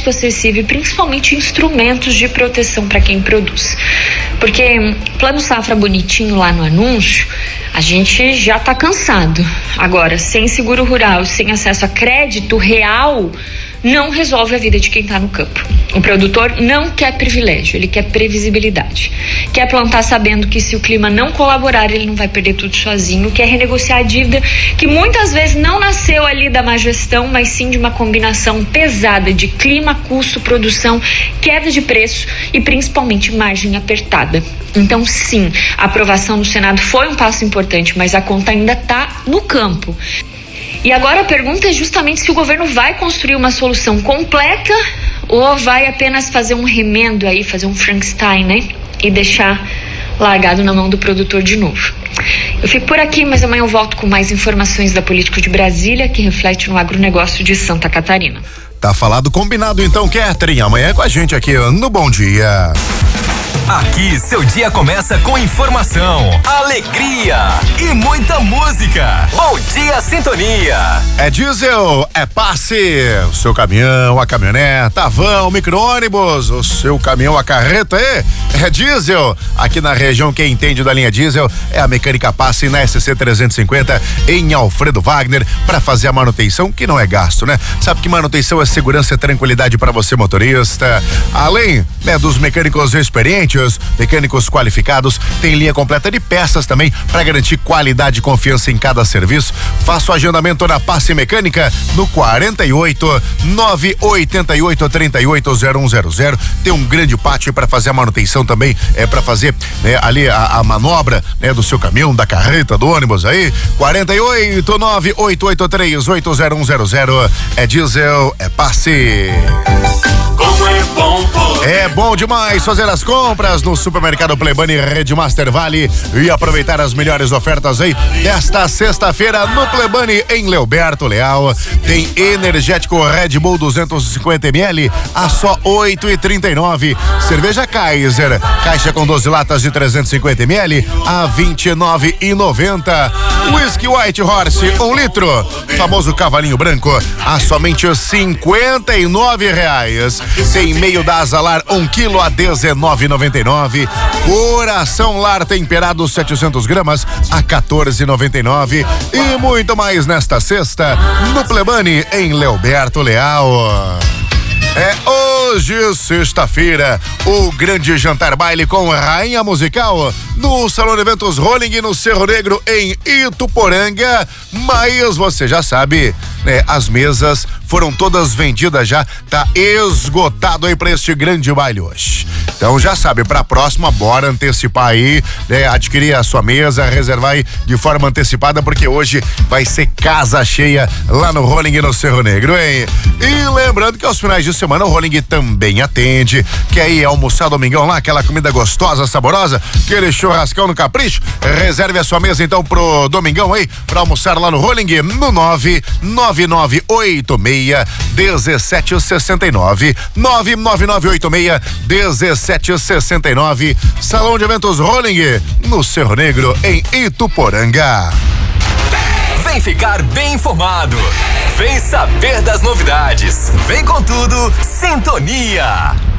crédito acessível e principalmente instrumentos de proteção para quem produz. Porque plano safra bonitinho lá no anúncio, a gente já está cansado. Agora, sem seguro rural, sem acesso a crédito real, não resolve a vida de quem está no campo. O produtor não quer privilégio, ele quer previsibilidade. Quer plantar sabendo que se o clima não colaborar, ele não vai perder tudo sozinho. Quer renegociar a dívida que muitas vezes não nasceu ali da má gestão, mas sim de uma combinação pesada de clima, custo, produção, queda de preço e principalmente margem apertada. Então, sim, a aprovação do Senado foi um passo importante, mas a conta ainda está no campo. E agora a pergunta é justamente se o governo vai construir uma solução completa ou vai apenas fazer um remendo aí, fazer um Frankenstein, né? E deixar largado na mão do produtor de novo. Eu fico por aqui, mas amanhã eu volto com mais informações da Política de Brasília, que reflete no agronegócio de Santa Catarina. Tá falado, combinado então, Catherine. Amanhã é com a gente aqui no Bom Dia. Aqui seu dia começa com informação, alegria e muita música. Bom Dia Sintonia. É diesel, é passe. O seu caminhão, a caminhoneta, a van, o micro-ônibus, o seu caminhão, a carreta, é diesel. Aqui na região, quem entende da linha diesel é a Mecânica Passe na SC 350 em Alfredo Wagner, para fazer a manutenção que não é gasto, né? Sabe que manutenção é segurança e tranquilidade para você, motorista. Além, né, dos mecânicos experientes, mecânicos qualificados, tem linha completa de peças também para garantir qualidade e confiança em cada serviço. Faça o agendamento na Passe Mecânica no 48 988 38 0100. Tem um grande pátio para fazer a manutenção também, para fazer, né, ali a manobra, né, do seu caminhão, da carreta, do ônibus aí. 48 988 38 0100. É diesel, é Passe. Como é bom poder. É bom demais fazer as compras no Supermercado Plebani Rede Master Vale e aproveitar as melhores ofertas aí desta sexta-feira no Plebani em Leoberto Leal. Tem energético Red Bull 250 ml a só 8,39. Cerveja Kaiser, caixa com 12 latas de 350 ml a 29,90. Whisky White Horse 1 litro, famoso cavalinho branco, a somente R$59. Tem meio da Azalar 1 quilo a 19,99. Coração Lar temperado 700 gramas a 14,99. E muito mais nesta sexta no Plebani em Leoberto Leal. É hoje, sexta-feira, o grande jantar baile com Rainha Musical no Salão de Eventos Rolling no Cerro Negro em Ituporanga. Mas você já sabe, né? As mesas foram todas vendidas já, tá esgotado aí pra este grande baile hoje. Então já sabe, pra próxima, bora antecipar aí, né? Adquirir a sua mesa, reservar aí de forma antecipada, porque hoje vai ser casa cheia lá no Rolling no Cerro Negro, hein? E lembrando que aos finais de semana o Rolling também atende. Quer ir almoçar domingão lá, aquela comida gostosa, saborosa, aquele churrascão no capricho? Reserve a sua mesa então pro domingão aí, pra almoçar lá no Rolling no 99986-1769. 99986-1769. Salão de Eventos Rolling no Cerro Negro em Ituporanga. Vem ficar bem informado. Vem saber das novidades. Vem com tudo, Sintonia.